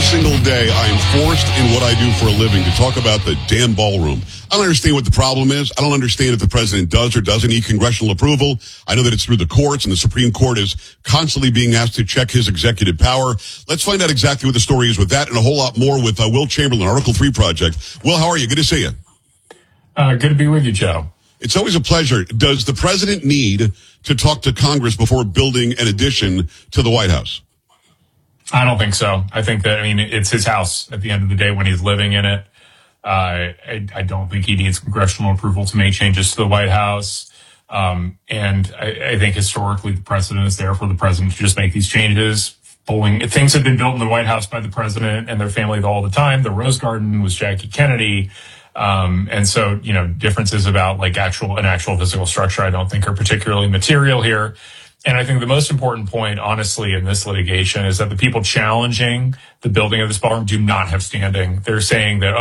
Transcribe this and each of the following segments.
single day, I am forced in what I do for a living to talk about the damn ballroom. I don't understand what the problem is. I don't understand if the president does or doesn't need congressional approval. I know that it's through the courts, and the Supreme Court is constantly being asked to check his executive power. Let's find out exactly what the story is with that and a whole lot more with Will Chamberlain, Article 3 Project. Will, how are you? Good to see you. Good to be with you, Joe. It's always a pleasure. Does the president need to talk to Congress before building an addition to the White House? I don't think so. I think that, it's his house at the end of the day when he's living in it. I don't think he needs congressional approval to make changes to the White House. And I think historically the precedent is there for the president to just make these changes. Things have been built in the White House by the president and their family all the time. The Rose Garden was Jackie Kennedy. And so, differences about an actual physical structure, I don't think are particularly material here. And I think the most important point, honestly, in this litigation is that the people challenging the building of this ballroom do not have standing. They're saying that,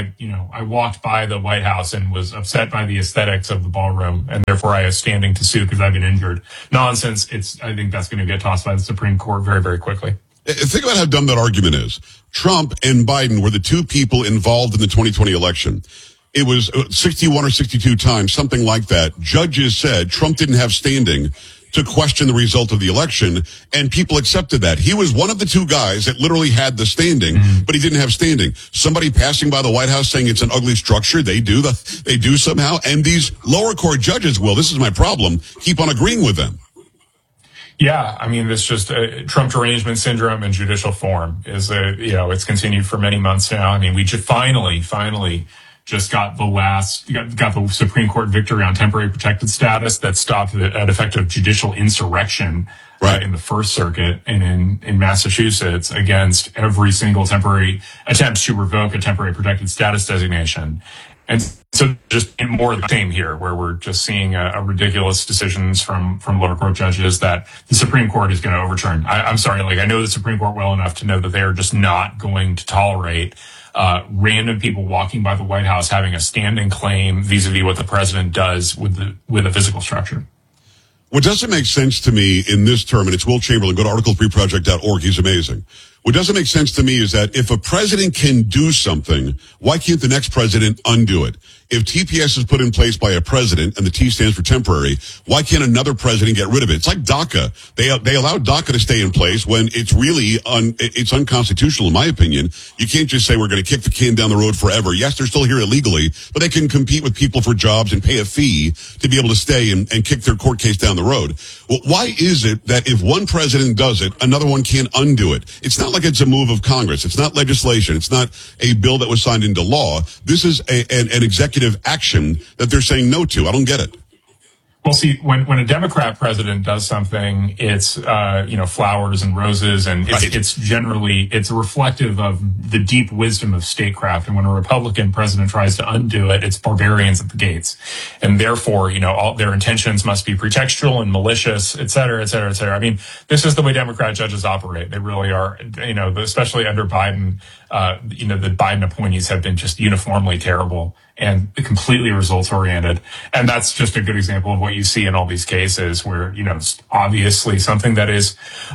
I walked by the White House and was upset by the aesthetics of the ballroom, and therefore I have standing to sue because I've been injured. Nonsense. I think that's going to get tossed by the Supreme Court very, very quickly. Think about how dumb that argument is. Trump and Biden were the two people involved in the 2020 election. It was 61 or 62 times, something like that. Judges said Trump didn't have standing to question the result of the election, and people accepted that. He was one of the two guys that literally had the standing, but he didn't have standing. Somebody passing by the White House saying it's an ugly structure, they do somehow, and these lower court judges, this is my problem, keep on agreeing with them. Yeah, this just Trump derangement syndrome in judicial form is it's continued for many months now. We just finally just got the Supreme Court victory on temporary protected status that stopped an effective judicial insurrection in the First Circuit and in Massachusetts against every single temporary attempt to revoke a temporary protected status designation. And so just more of the same here, where we're just seeing a ridiculous decisions from lower court judges that the Supreme Court is going to overturn. I'm sorry, I know the Supreme Court well enough to know that they are just not going to tolerate random people walking by the White House having a standing claim vis-a-vis what the president does with a physical structure. What doesn't make sense to me in this term, and it's Will Chamberlain, go to article3project.org, he's amazing. What doesn't make sense to me is that if a president can do something, why can't the next president undo it? If TPS is put in place by a president, and the T stands for temporary, why can't another president get rid of it? It's like DACA. They allowed DACA to stay in place when it's really it's unconstitutional, in my opinion. You can't just say we're going to kick the can down the road forever. Yes, they're still here illegally, but they can compete with people for jobs and pay a fee to be able to stay and kick their court case down the road. Well, why is it that if one president does it, another one can't undo it? It's not like it's a move of Congress. It's not legislation. It's not a bill that was signed into law. This is an executive action that they're saying no to. I don't get it. Well, see, when a Democrat president does something, it's flowers and roses, and it's reflective of the deep wisdom of statecraft. And when a Republican president tries to undo it, it's barbarians at the gates, and therefore, all their intentions must be pretextual and malicious, et cetera, et cetera, et cetera. This is the way Democrat judges operate. They really are. Especially under Biden, the Biden appointees have been just uniformly terrible and completely results oriented. And that's just a good example of what you see in all these cases where, obviously something that is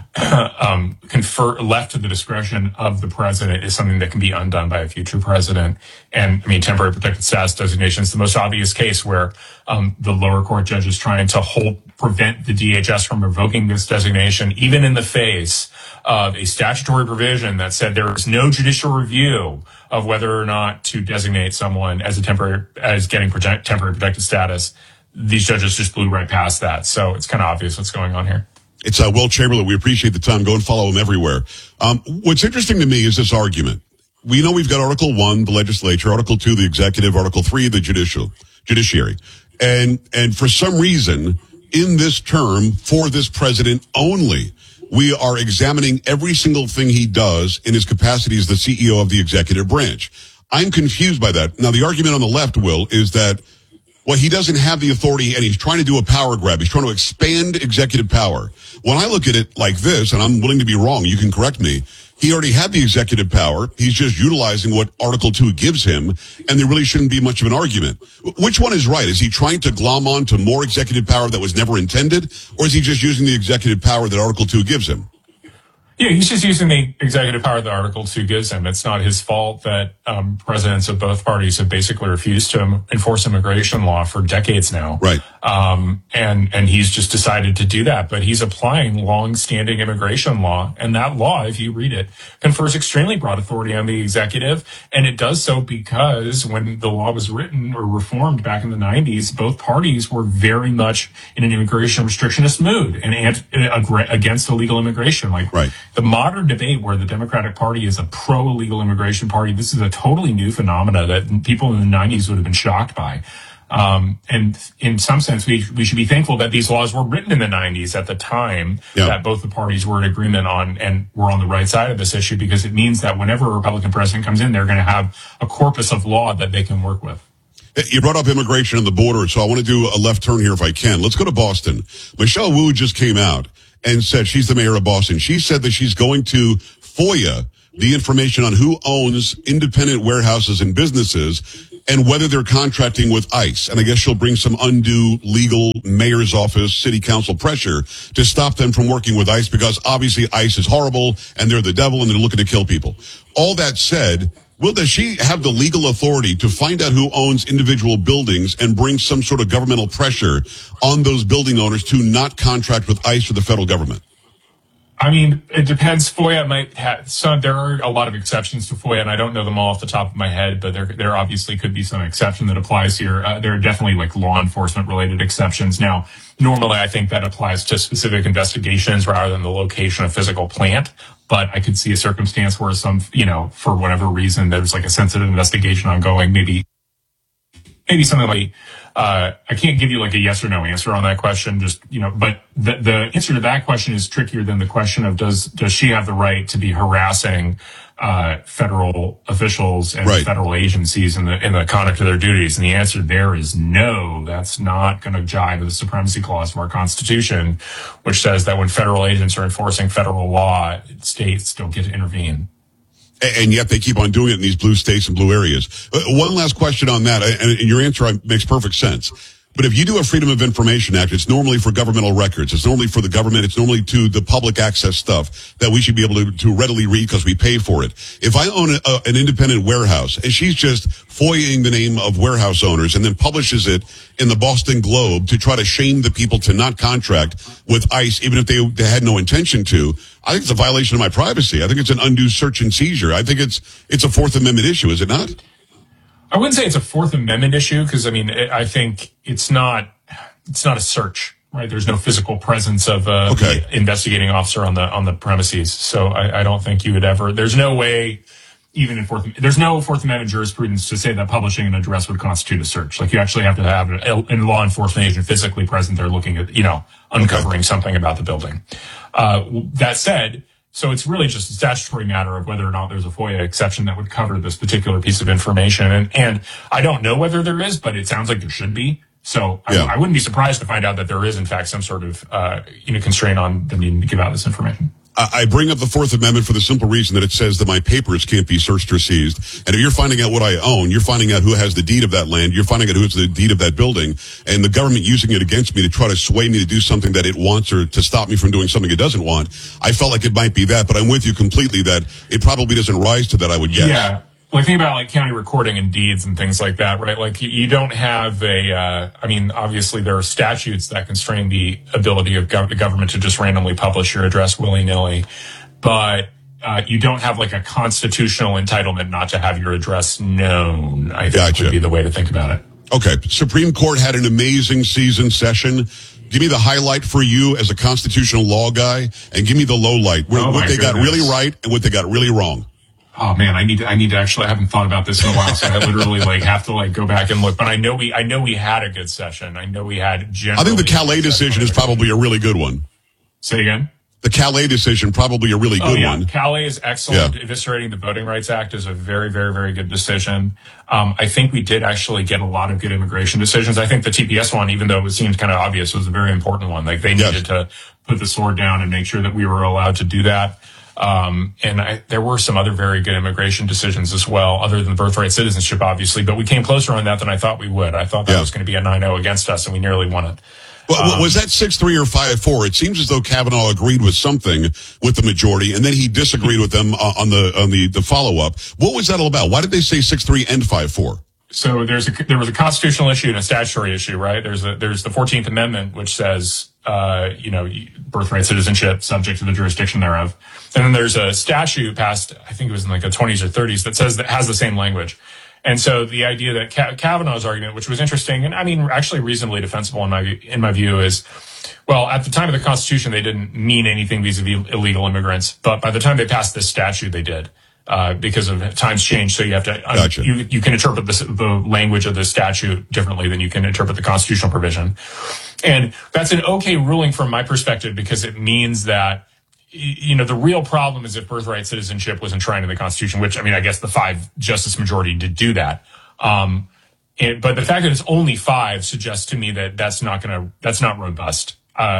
left to the discretion of the president is something that can be undone by a future president. And temporary protected status designation is the most obvious case where the lower court judge is trying to prevent the DHS from revoking this designation, even in the face of a statutory provision that said there is no judicial review of whether or not to designate someone as getting temporary protected status. These judges just blew right past that. So it's kind of obvious what's going on here. It's Will Chamberlain. We appreciate the time. Go and follow him everywhere. What's interesting to me is this argument. We know we've got Article 1, the legislature, Article 2, the executive, Article 3, the judiciary. And for some reason, in this term, for this president only, we are examining every single thing he does in his capacity as the CEO of the executive branch. I'm confused by that. Now, the argument on the left, Will, is that, he doesn't have the authority and he's trying to do a power grab. He's trying to expand executive power. When I look at it like this, and I'm willing to be wrong, you can correct me, he already had the executive power. He's just utilizing what Article 2 gives him, and there really shouldn't be much of an argument. Which one is right? Is he trying to glom on to more executive power that was never intended, or is he just using the executive power that Article 2 gives him? Yeah, he's just using the executive power that Article 2 gives him. It's not his fault that presidents of both parties have basically refused to enforce immigration law for decades now. Right. And he's just decided to do that. But he's applying long-standing immigration law. And that law, if you read it, confers extremely broad authority on the executive. And it does so because when the law was written or reformed back in the 90s, both parties were very much in an immigration restrictionist mood and against illegal immigration. Right. The modern debate where the Democratic Party is a pro-illegal immigration party, this is a totally new phenomena that people in the 90s would have been shocked by. And in some sense, we should be thankful that these laws were written in the 90s at the time that both the parties were in agreement on and were on the right side of this issue, because it means that whenever a Republican president comes in, they're going to have a corpus of law that they can work with. You brought up immigration and the border, so I want to do a left turn here if I can. Let's go to Boston. Michelle Wu just came out and said she's the mayor of Boston. She said that she's going to FOIA the information on who owns independent warehouses and businesses and whether they're contracting with ICE. And I guess she'll bring some undue legal mayor's office, city council pressure to stop them from working with ICE, because obviously ICE is horrible and they're the devil and they're looking to kill people. All that said, does she have the legal authority to find out who owns individual buildings and bring some sort of governmental pressure on those building owners to not contract with ICE or the federal government? I mean, it depends. FOIA might have some. There are a lot of exceptions to FOIA, and I don't know them all off the top of my head, but there obviously could be some exception that applies here. There are definitely like law enforcement related exceptions. Now, normally I think that applies to specific investigations rather than the location of physical plant. But I could see a circumstance where for whatever reason, there's like a sensitive investigation ongoing, maybe something like, I can't give you like a yes or no answer on that question, but the answer to that question is trickier than the question of does she have the right to be harassing federal officials and federal agencies in the conduct of their duties? And the answer there is no. That's not going to jive with the supremacy clause of our Constitution, which says that when federal agents are enforcing federal law, states don't get to intervene. And yet they keep on doing it in these blue states and blue areas. One last question on that, and your answer makes perfect sense. But if you do a Freedom of Information Act, it's normally for governmental records. It's normally for the government. It's normally to the public access stuff that we should be able to readily read because we pay for it. If I own an independent warehouse and she's just FOIAing the name of warehouse owners and then publishes it in the Boston Globe to try to shame the people to not contract with ICE, even if they had no intention to, I think it's a violation of my privacy. I think it's an undue search and seizure. I think it's a Fourth Amendment issue, is it not? I wouldn't say it's a Fourth Amendment issue because, I think it's not a search, right? There's no physical presence of the investigating officer on the premises. So I don't think you would ever, there's no way, even in there's no Fourth Amendment jurisprudence to say that publishing an address would constitute a search. Like you actually have to have a law enforcement agent physically present there looking at, uncovering something about the building. That said, so it's really just a statutory matter of whether or not there's a FOIA exception that would cover this particular piece of information. And I don't know whether there is, but it sounds like there should be. So I wouldn't be surprised to find out that there is, in fact, some sort of constraint on the needing to give out this information. I bring up the Fourth Amendment for the simple reason that it says that my papers can't be searched or seized. And if you're finding out what I own, you're finding out who has the deed of that land, you're finding out who has the deed of that building, and the government using it against me to try to sway me to do something that it wants or to stop me from doing something it doesn't want. I felt like it might be that, but I'm with you completely that it probably doesn't rise to that, I would guess. Yeah. Like think about like county recording and deeds and things like that, right? Like you don't have obviously there are statutes that constrain the ability of the government to just randomly publish your address willy-nilly, but you don't have like a constitutional entitlement not to have your address known, I think would be the way to think about it. Okay. Supreme Court had an amazing session. Give me the highlight for you as a constitutional law guy, and give me the low light. What they got really right and what they got really wrong. Oh man, I need to actually, I haven't thought about this in a while, so I literally have to go back and look. But I know we had a good session. I know we had generally. I think the Calais decision is probably a really good one. Say again? The Calais decision, probably a really good one. Calais is excellent. Yeah. Eviscerating the Voting Rights Act is a very, very, very good decision. I think we did actually get a lot of good immigration decisions. I think the TPS one, even though it seemed kind of obvious, was a very important one. Like they needed to put the sword down and make sure that we were allowed to do that. There were some other very good immigration decisions as well, other than birthright citizenship, obviously, but we came closer on that than I thought we would. I thought that was going to be a 9-0 against us, and we nearly won it. Well, was that 6-3 or 5-4? It seems as though Kavanaugh agreed with something with the majority, and then he disagreed with them on the follow-up. What was that all about? Why did they say 6-3 and 5-4? So there was a constitutional issue and a statutory issue, right? There's the 14th Amendment, which says, birthright citizenship subject to the jurisdiction thereof. And then there's a statute passed, I think it was in like the 20s or 30s, that has the same language. And so the idea that Kavanaugh's argument, which was interesting, and I mean, actually reasonably defensible in my view, is, well, at the time of the Constitution, they didn't mean anything vis-a-vis illegal immigrants, but by the time they passed this statute, they did. Because of times change, so you have to Gotcha. you can interpret the language of the statute differently than you can interpret the constitutional provision, and that's an okay ruling from my perspective because it means that the real problem is if birthright citizenship was enshrined in the Constitution, which I mean I guess the 5 justice majority did do that, but the fact that it's only 5 suggests to me that that's not robust.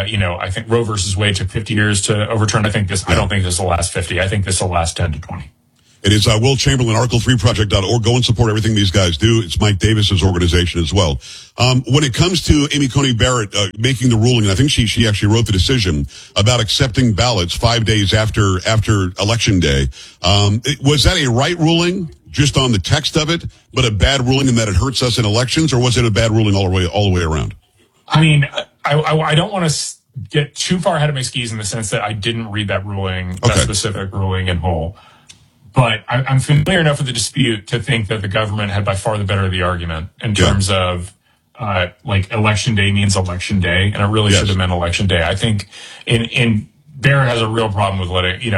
I think Roe versus Wade took 50 years to overturn. I don't think this will last 50. I think this will last 10 to 20. It is Will Chamberlain, Article3Project.org. Go and support everything these guys do. It's Mike Davis's organization as well. When it comes to Amy Coney Barrett making the ruling, and I think she actually wrote the decision about accepting ballots 5 days after Election Day, was that a right ruling just on the text of it, but a bad ruling in that it hurts us in elections, or was it a bad ruling all the way around? I mean, I don't want to get too far ahead of my skis in the sense that I didn't read that ruling, that specific ruling in whole. But I'm familiar enough with the dispute to think that the government had by far the better of the argument in terms of, election day means election day, and it really should have meant election day. I think in Barrett has a real problem with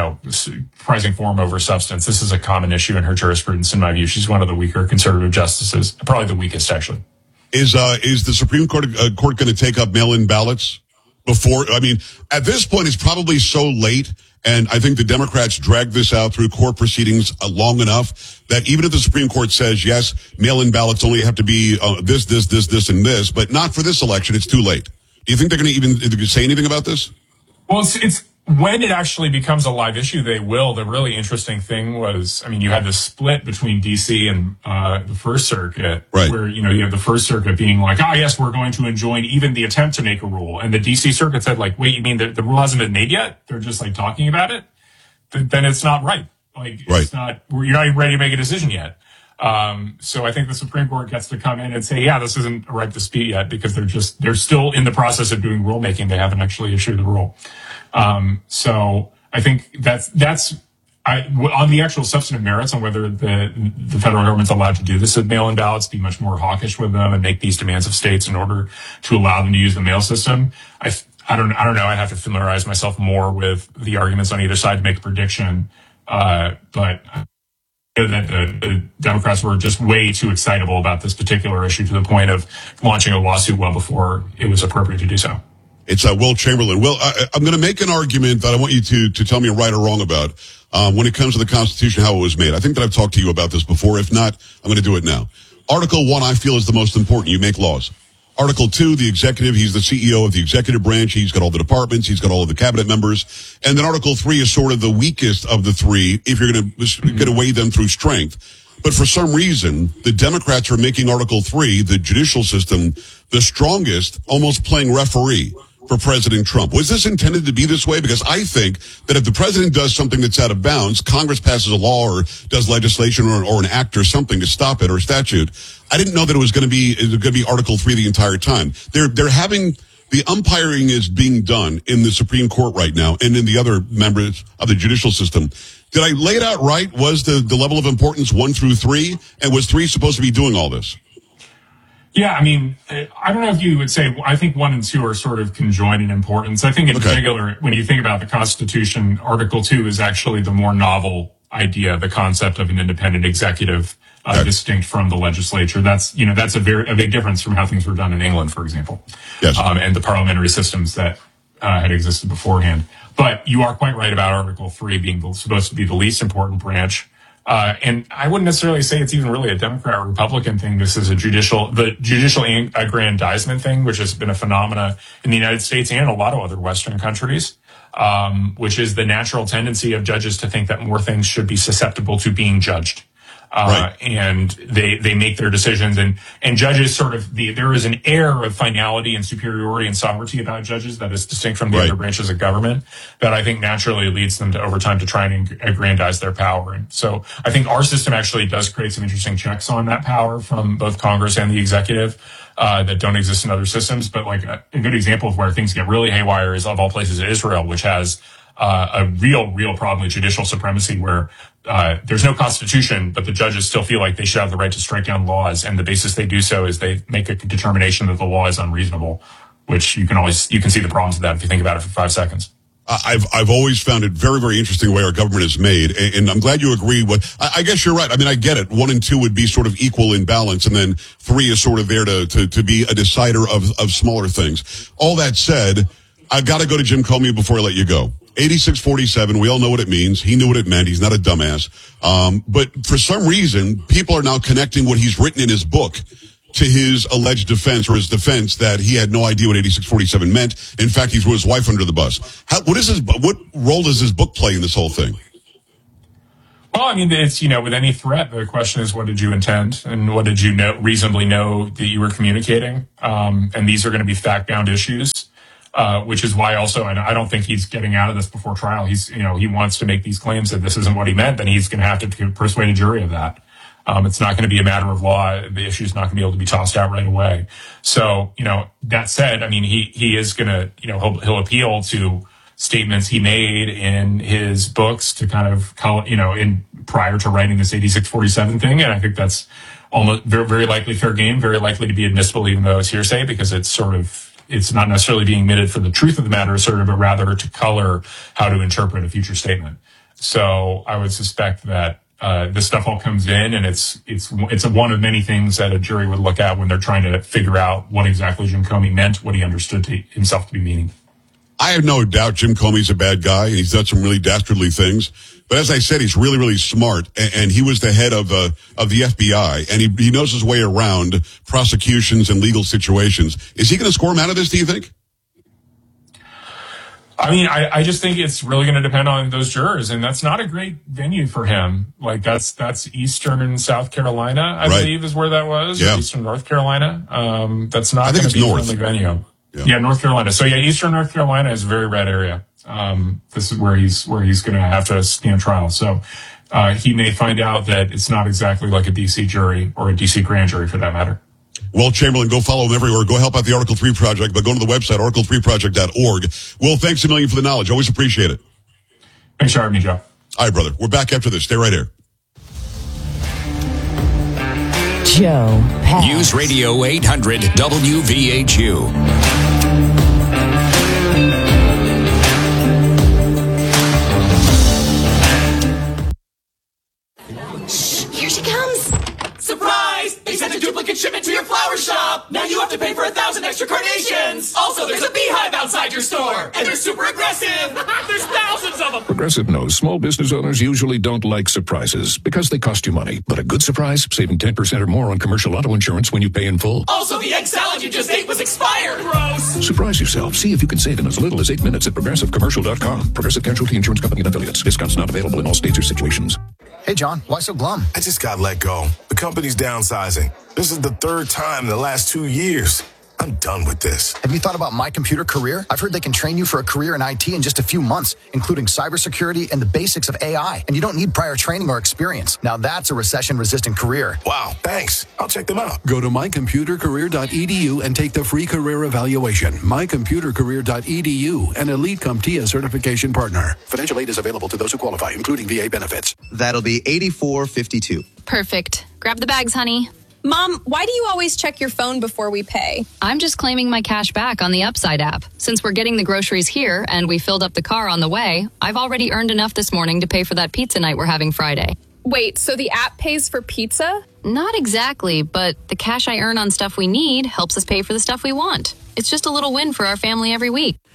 prizing form over substance. This is a common issue in her jurisprudence, in my view. She's one of the weaker conservative justices, probably the weakest, actually. Is the Supreme Court going to take up mail-in ballots before? I mean, at this point, it's probably so late. And I think the Democrats dragged this out through court proceedings long enough that even if the Supreme Court says, yes, mail-in ballots only have to be this, and this, but not for this election, it's too late. Do you think they're going to even say anything about this? Well, it's when it actually becomes a live issue, they will. The really interesting thing was, I mean, you had this split between D.C. and the First Circuit, right, where, you have the First Circuit being like, yes, we're going to enjoin even the attempt to make a rule. And the D.C. Circuit said, like, wait, you mean the rule hasn't been made yet? They're just, talking about it? Then it's not right. It's not, you're not even ready to make a decision yet. So I think the Supreme Court gets to come in and say, this isn't a ripe dispute yet because they're still in the process of doing rulemaking. They haven't actually issued the rule. So I think that's on the actual substantive merits on whether the federal government's allowed to do this with mail-in ballots, be much more hawkish with them and make these demands of states in order to allow them to use the mail system. I don't know. I'd have to familiarize myself more with the arguments on either side to make a prediction. But that the Democrats were just way too excitable about this particular issue to the point of launching a lawsuit well before it was appropriate to do so. It's Will Chamberlain. Will, I'm going to make an argument that I want you to tell me right or wrong about when it comes to the Constitution, how it was made. I think that I've talked to you about this before. If not, I'm going to do it now. Article 1, I feel, is the most important. You make laws. Article 2, the executive, he's the CEO of the executive branch. He's got all the departments. He's got all of the cabinet members. And then Article 3 is sort of the weakest of the 3 if you're going to weigh them through strength. But for some reason, the Democrats are making Article 3, the judicial system, the strongest, almost playing referee for President Trump. Was this intended to be this way? Because I think that if the president does something that's out of bounds, Congress passes a law or does legislation or an act or something to stop it or a statute. I didn't know that it was going to be Article 3 the entire time. They're having the umpiring is being done in the Supreme Court right now and in the other members of the judicial system. Did I lay it out right? Was the level of importance 1 through 3? And was 3 supposed to be doing all this? Yeah, I mean, I don't know if you would say, I think 1 and 2 are sort of conjoined in importance. I think in particular, when you think about the Constitution, Article 2 is actually the more novel idea, the concept of an independent executive, distinct from the legislature. That's a big difference from how things were done in England, for example. Yes. And the parliamentary systems that had existed beforehand. But you are quite right about Article 3 being supposed to be the least important branch. And I wouldn't necessarily say it's even really a Democrat or Republican thing. This is the judicial aggrandizement thing, which has been a phenomena in the United States and a lot of other Western countries, which is the natural tendency of judges to think that more things should be susceptible to being judged. Right. And they make their decisions, and judges there is an air of finality and superiority and sovereignty about judges that is distinct from the other branches of government that I think naturally leads them to over time to try and aggrandize their power. And so I think our system actually does create some interesting checks on that power from both Congress and the executive that don't exist in other systems. But like a good example of where things get really haywire is, of all places, Israel, which has a real problem with judicial supremacy, where there's no constitution, but the judges still feel like they should have the right to strike down laws, and the basis they do so is they make a determination that the law is unreasonable, which you can see the problems of that if you think about it for 5 seconds. I've always found it very, very interesting the way our government is made, and I'm glad you agree with. I guess you're right. I mean, I get it. 1 and 2 would be sort of equal in balance, and then 3 is sort of there to be a decider of smaller things. All that said, I've got to go to Jim Comey before I let you go. 8647, we all know what it means. He knew what it meant. He's not a dumbass. But for some reason, people are now connecting what he's written in his book to his alleged defense, or his defense that he had no idea what 8647 meant. In fact, he threw his wife under the bus. What role does his book play in this whole thing? Well, I mean, it's, with any threat, the question is, what did you intend? And what did you reasonably know that you were communicating? And these are going to be fact-bound issues. Which is why also, and I don't think he's getting out of this before trial. He wants to make these claims that this isn't what he meant, then he's going to have to persuade a jury of that. It's not going to be a matter of law. The issue is not going to be able to be tossed out right away. So, that said, I mean, he is going to, he'll appeal to statements he made in his books to kind of call, prior to writing this 8647 thing. And I think that's almost very, very likely fair game, very likely to be admissible, even though it's hearsay, because it's not necessarily being admitted for the truth of the matter, but rather to color how to interpret a future statement. So I would suspect that this stuff all comes in, and it's one of many things that a jury would look at when they're trying to figure out what exactly Jim Comey meant, what he understood himself to be meaning. I have no doubt Jim Comey's a bad guy, and he's done some really dastardly things. But as I said, he's really, really smart, and he was the head of the FBI, and he knows his way around prosecutions and legal situations. Is he going to squirm out of this, do you think? I mean, I just think it's really going to depend on those jurors, and that's not a great venue for him. Like, that's Eastern South Carolina, I believe is where that was, or Eastern North Carolina. That's not going to be a friendly venue. Yeah, North Carolina. So yeah, Eastern North Carolina is a very red area. This is where he's going to have to stand trial. So he may find out that it's not exactly like a DC jury, or a DC grand jury for that matter. Will Chamberlain, go follow him everywhere. Go help out the Article 3 Project by going to the website, article3project.org. Will, thanks a million for the knowledge. Always appreciate it. Thanks for having me, Joe. All right, brother. We're back after this. Stay right here. Joe Pags. News Radio 800 WVHU. Here she comes! Surprise! They sent a duplicate shipment to your flower shop! Now you have to pay for 1,000 extra carnations! Also, there's a beehive outside your store! And they're super aggressive! There's thousands of them! Progressive knows small business owners usually don't like surprises because they cost you money. But a good surprise, saving 10% or more on commercial auto insurance when you pay in full. Also, the egg salad you just ate was expired! Gross! Surprise yourself. See if you can save in as little as 8 minutes at progressivecommercial.com. Progressive Casualty Insurance Company and affiliates. Discounts not available in all states or situations. Hey, John, why so glum? I just got let go. The company's downsizing. This is the 3rd time in the last 2 years. I'm done with this. Have you thought about My Computer Career? I've heard they can train you for a career in IT in just a few months, including cybersecurity and the basics of AI. And you don't need prior training or experience. Now that's a recession-resistant career. Wow, thanks. I'll check them out. Go to mycomputercareer.edu and take the free career evaluation. mycomputercareer.edu, an Elite CompTIA certification partner. Financial aid is available to those who qualify, including VA benefits. That'll be $84.52. Perfect. Grab the bags, honey. Mom, why do you always check your phone before we pay? I'm just claiming my cash back on the Upside app. Since we're getting the groceries here and we filled up the car on the way, I've already earned enough this morning to pay for that pizza night we're having Friday. Wait, so the app pays for pizza? Not exactly, but the cash I earn on stuff we need helps us pay for the stuff we want. It's just a little win for our family every week.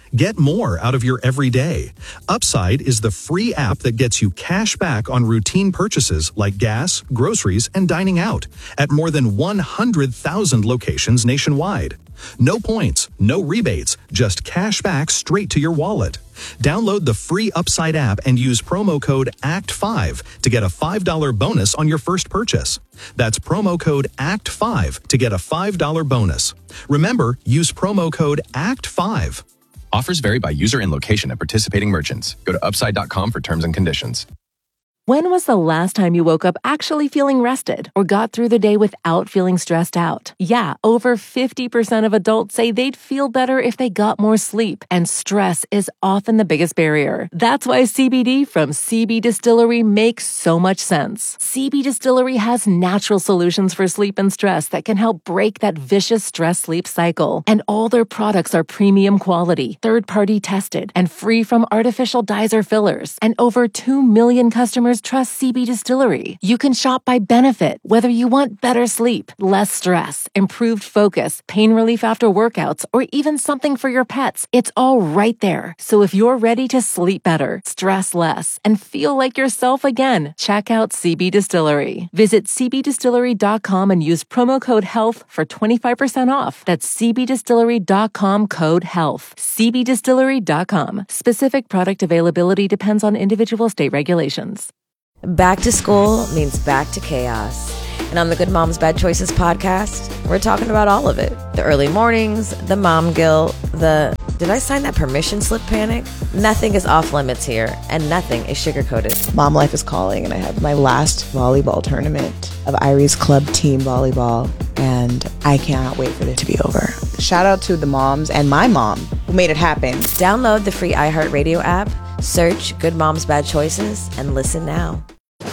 Get more out of your everyday. Upside is the free app that gets you cash back on routine purchases like gas, groceries, and dining out at more than 100,000 locations nationwide. No points, no rebates, just cash back straight to your wallet. Download the free Upside app and use promo code ACT5 to get a $5 bonus on your first purchase. That's promo code ACT5 to get a $5 bonus. Remember, use promo code ACT5. Offers vary by user and location at participating merchants. Go to upside.com for terms and conditions. When was the last time you woke up actually feeling rested or got through the day without feeling stressed out? Yeah, over 50% of adults say they'd feel better if they got more sleep, and stress is often the biggest barrier. That's why CBD from CB Distillery makes so much sense. CB Distillery has natural solutions for sleep and stress that can help break that vicious stress-sleep cycle. And all their products are premium quality, third-party tested, and free from artificial dyes or fillers. And over 2 million customers trust CB Distillery. You can shop by benefit, whether you want better sleep, less stress, improved focus, pain relief after workouts, or even something for your pets. It's all right there. So if you're ready to sleep better, stress less, and feel like yourself again, check out CB Distillery. Visit cbdistillery.com and use promo code HEALTH for 25% off. That's cbdistillery.com code HEALTH. cbdistillery.com. Specific product availability depends on individual state regulations. Back to school means back to chaos. And on the Good Moms Bad Choices podcast, we're talking about all of it. The early mornings, the mom guilt, the did I sign that permission slip panic? Nothing is off limits here, and nothing is sugar-coated. Mom life is calling, and I have my last volleyball tournament of Irie's club team volleyball, and I cannot wait for it to be over. Shout out to the moms and my mom who made it happen. Download the free iHeartRadio app, search Good Moms Bad Choices, and listen now.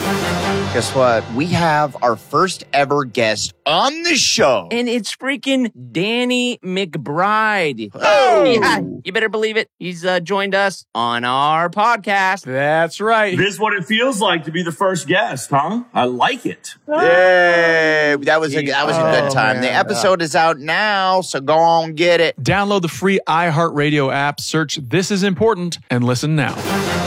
Guess what? We have our first ever guest on the show. And it's freaking Danny McBride. Oh! Yeah, you better believe it. He's joined us on our podcast. That's right. This is what it feels like to be the first guest, huh? I like it. Yay! That was a good time. Man. The episode is out now, so go on get it. Download the free iHeartRadio app, search This Is Important, and listen now.